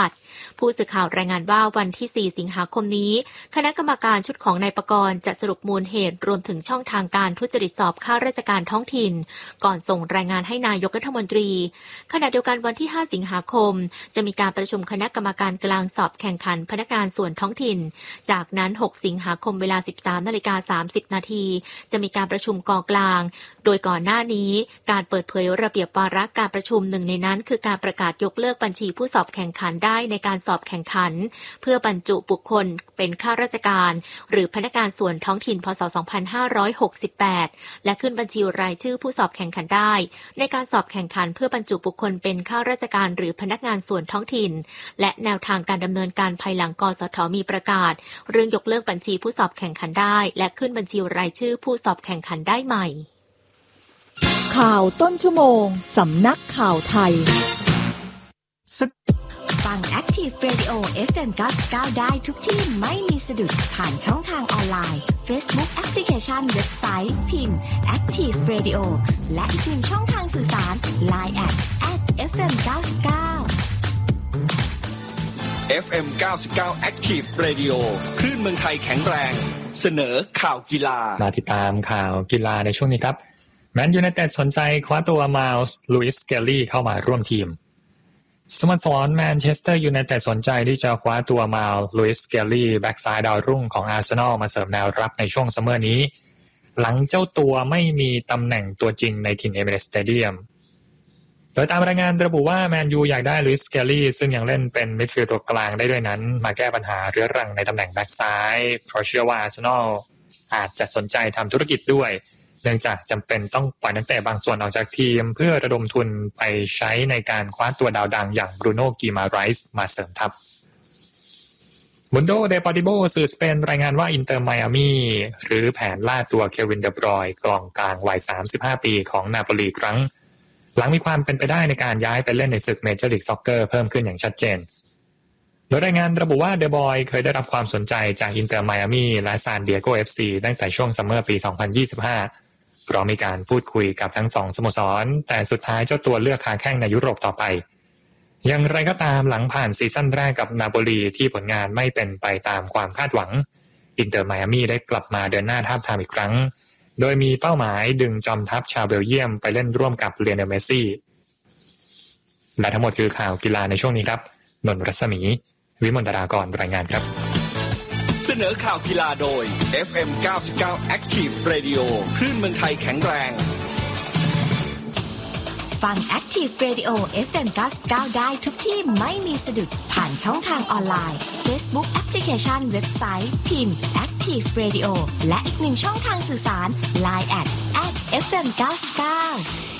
าติผู้สื่อข่าวรายงานว่าวันที่4สิงหาคมนี้คณะกรรมการชุดของนายปกรณ์จะสรุปมูลเหตุรวมถึงช่องทางการทุจริตสอบข้าราชการท้องถิ่นก่อนส่งรายงานให้นายกรัฐมนตรีขณะเดียวกันวันที่5สิงหาคมจะมีการประชุมคณะกรรมการกลางสอบแข่งขันพนักงานส่วนท้องถิ่นจากนั้น6สิงหาคมเวลา 13:30 น.จะมีการประชุมกองกลางโดยก่อนหน้านี้การเปิดเผยระเบียบวาระการประชุมหนึ่งในนั้นคือการประกาศยกเลิกบัญชีผู้สอบแข่งขันได้ในการสอบแข่งขันเพื่อบรรจุบุคคลเป็นข้าราชการหรือพนักงานส่วนท้องถิ่นพ.ศ. 2568และขึ้นบัญชีรายชื่อผู้สอบแข่งขันได้ในการสอบแข่งขันเพื่อบรรจุบุคคลเป็นข้าราชการหรือพนักงานส่วนท้องถิ่นและแนวทางการดำเนินการภายหลังกสทมีประกาศเรื่องยกเลิกบัญชีผู้สอบแข่งขันได้และขึ้นบัญชีรายชื่อผู้สอบแข่งขันได้ใหม่ข่าวต้นชั่วโมงสำนักข่าวไทยฟัง Active Radio FM 99ได้ทุกที่ไม่มีสะดุดผ่านช่องทางออนไลน์ Facebook Application เว็บไซต์พิมพ์ Active Radio และอีกหนึ่งช่องทางสื่อสาร Line @FM 99 FM 99 Active Radio คลื่นเมืองไทยแข็งแรงเสนอข่าวกีฬามาติดตามข่าวกีฬาในช่วงนี้ครับแมนยูไนเต็ดสนใจคว้าตัวไมลส์ลุยส์ เกลลี่เข้ามาร่วมทีมสโมสรแมนเชสเตอร์ยูไนเต็ดสนใจที่จะคว้าตัวไมลส์ลุยส์ เกลลี่แบ็กซ้ายดาวรุ่งของอาร์เซนอลมาเสริมแนวรับในช่วงซัมเมอร์นี้หลังเจ้าตัวไม่มีตำแหน่งตัวจริงในทีมเอมิเรตส์สเตเดียมโดยตามรายงานระบุว่าแมนยูอยากได้ลุยส์ เกลลี่ซึ่งยังเล่นเป็นมิดฟิลด์ตัวกลางได้ด้วยนั้นมาแก้ปัญหาเรื้อรังในตำแหน่งแบ็กซ้ายเพราะเชื่อว่าอาร์เซนอลอาจจะสนใจทำธุรกิจด้วยเนื่องจากจำเป็นต้องปล่อยนักเตะบางส่วนออกจากทีมเพื่อระดมทุนไปใช้ในการคว้าตัวดาวดังอย่างบรูโน่ กิมาไรส์มาเสริมทัพมุนโด เดปอร์ติโบสื่อสเปนรายงานว่าอินเตอร์ไมอามี่หรือแผนล่าตัวเควิน เดบรอยน์กองกลางวัย35ปีของนาโปลีครั้งหลังมีความเป็นไปได้ในการย้ายไปเล่นในศึกเมเจอร์ลีกซ็อกเกอร์เพิ่มขึ้นอย่างชัดเจนโดยรายงานระบุว่าเดบอยเคยได้รับความสนใจจากอินเตอร์ไมอามี่และซานดิเอโก FC ตั้งแต่ช่วงซัมเมอร์ปี 2025เพราะมีการพูดคุยกับทั้งสองสโมสรแต่สุดท้ายเจ้าตัวเลือกค้าแข้งในยุโรปต่อไปอย่างไรก็ตามหลังผ่านซีซั่นแรกกับนาโปลีที่ผลงานไม่เป็นไปตามความคาดหวังอินเตอร์ไมอามี่ได้กลับมาเดินหน้าทาบทามอีกครั้งโดยมีเป้าหมายดึงจอมทัพชาวเบลเยียมไปเล่นร่วมกับเลียเนล เมสซี่และทั้งหมดคือข่าวกีฬาในช่วงนี้ครับนนท์รัศมีวิมลดารากรรายงานครับเสนอข่าวกีฬาโดย FM 99 Active Radio คลื่นเมืองไทยแข็งแรงฟัง Active Radio FM 99ได้ทุกที่ไม่มีสะดุดผ่านช่องทางออนไลน์ Facebook Application เว็บไซต์พิมพ์ Active Radio และอีกหนึ่งช่องทางสื่อสาร Line @FM 99